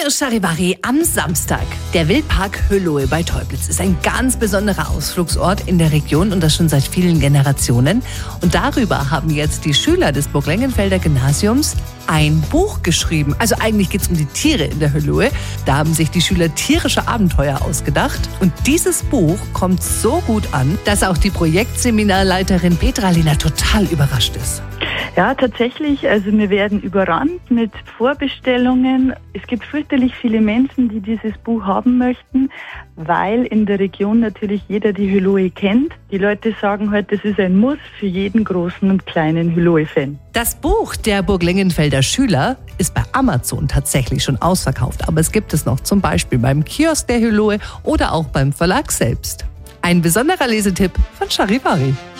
Charivari am Samstag. Der Wildpark Hölohe bei Teublitz ist ein ganz besonderer Ausflugsort in der Region und das schon seit vielen Generationen. Und darüber haben jetzt die Schüler des Burglengenfelder Gymnasiums ein Buch geschrieben. Also eigentlich geht es um die Tiere in der Hölohe. Da haben sich die Schüler tierische Abenteuer ausgedacht. Und dieses Buch kommt so gut an, dass auch die Projektseminarleiterin Petra Lena total überrascht ist. Ja, tatsächlich. Also wir werden überrannt mit Vorbestellungen. Es gibt fürchterlich viele Menschen, die dieses Buch haben möchten, weil in der Region natürlich jeder die Hölohe kennt. Die Leute sagen halt, das ist ein Muss für jeden großen und kleinen Hölohe-Fan. Das Buch der Burglengenfelder Schüler ist bei Amazon tatsächlich schon ausverkauft. Aber es gibt es noch zum Beispiel beim Kiosk der Hölohe oder auch beim Verlag selbst. Ein besonderer Lesetipp von Charivari.